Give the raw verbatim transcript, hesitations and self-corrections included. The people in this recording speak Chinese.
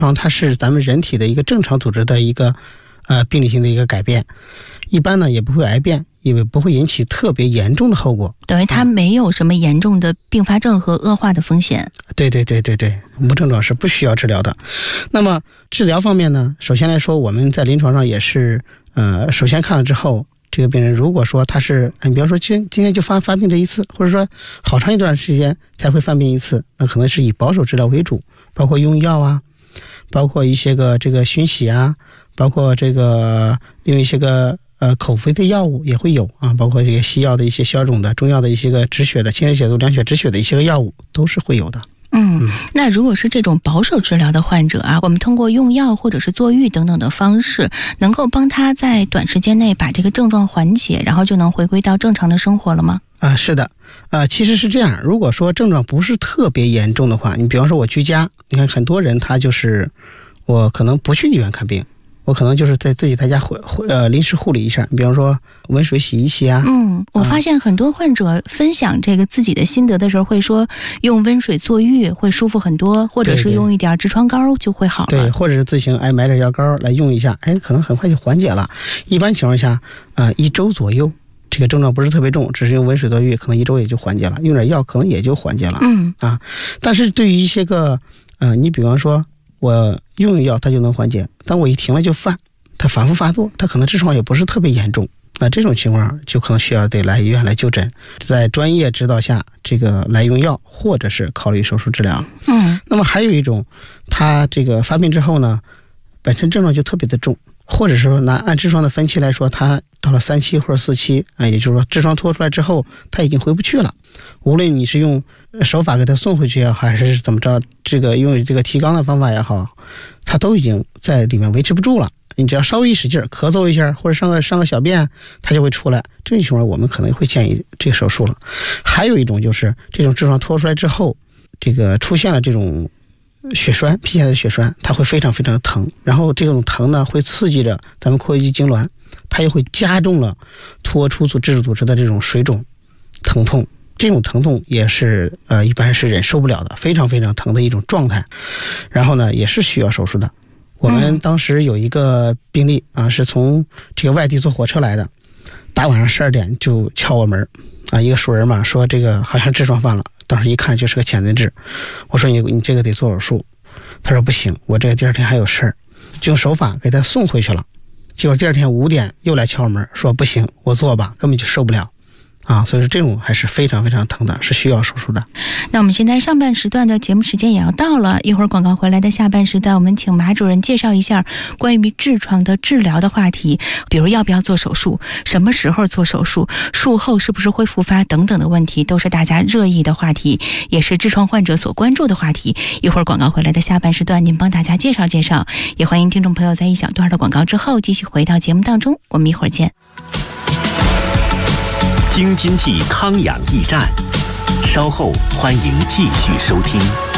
然后它是咱们人体的一个正常组织的一个呃病理性的一个改变，一般呢也不会癌变，也不会引起特别严重的后果， 等于它没有什么严重的并发症和恶化的风险。 对对对对对，无症状是不需要治疗的。那么治疗方面呢，首先来说，我们在临床上也是呃，首先看了之后，这个病人如果说他是，你比方说今今天就发发病这一次，或者说好长一段时间才会犯病一次，那可能是以保守治疗为主，包括用药啊，包括一些个这个熏洗啊，包括这个用一些个呃口服的药物也会有啊，包括这个西药的一些消肿的、中药的一些个止血的、清热解毒、凉血止血的一些个药物都是会有的。 嗯，那如果是这种保守治疗的患者啊，我们通过用药或者是坐浴等等的方式，能够帮他在短时间内把这个症状缓解，然后就能回归到正常的生活了吗？ 啊，是的，呃，其实是这样，如果说症状不是特别严重的话，你比方说我居家，你看很多人他就是我可能不去医院看病，我可能就是在自己在家护呃临时护理一下，比方说温水洗一洗啊。 嗯，我发现很多患者分享这个自己的心得的时候，会说用温水坐浴会舒服很多，或者是用一点痔疮膏就会好了。 对，或者是自行哎买点药膏来用一下，哎，可能很快就缓解了。一般情况下，呃，一周左右，这个症状不是特别重，只是用温水坐浴，可能一周也就缓解了，用点药可能也就缓解了。 嗯啊，但是对于一些个呃，你比方说我用用药它就能缓解，但我一停了就犯，它反复发作，它可能痔疮也不是特别严重，那这种情况就可能需要得来医院来就诊，在专业指导下这个来用药，或者是考虑手术治疗。 嗯， 那么还有一种，他这个发病之后呢，本身症状就特别的重，或者说拿按痔疮的分期来说，他到了三期或者四期啊，也就是说痔疮脱出来之后，他已经回不去了。无论你是用手法给他送回去也好，还是怎么着，这个用这个提肛的方法也好，他都已经在里面维持不住了。你只要稍微一使劲，咳嗽一下或者上个上个小便，它就会出来。这种情况我们可能会建议这个手术了。还有一种就是这种痔疮脱出来之后，这个出现了这种血栓，皮下的血栓，它会非常非常的疼，然后这种疼呢会刺激着咱们括约肌痉挛，它也会加重了脱出组织组织的这种水肿疼痛。这种疼痛也是呃一般是忍受不了的，非常非常疼的一种状态，然后呢也是需要手术的。我们当时有一个病例啊，是从这个外地坐火车来的，大晚上十二点就敲我门啊，一个熟人嘛，说这个好像痔疮犯了，当时一看就是个潜在痔，我说你你这个得做手术，他说不行，我这个第二天还有事儿，就用手法给他送回去了，结果第二天五点又来敲门，说不行，我做吧，根本就受不了。啊，所以说这种还是非常非常疼的，是需要手术的。 那我们现在上半时段的节目时间也要到了，一会儿广告回来的下半时段，我们请马主任介绍一下关于痔疮的治疗的话题，比如要不要做手术，什么时候做手术，术后是不是会复发等等的问题，都是大家热议的话题，也是痔疮患者所关注的话题。一会儿广告回来的下半时段，您帮大家介绍介绍，也欢迎听众朋友在一小段的广告之后继续回到节目当中，我们一会儿见。 京津冀康养驿站，稍后欢迎继续收听。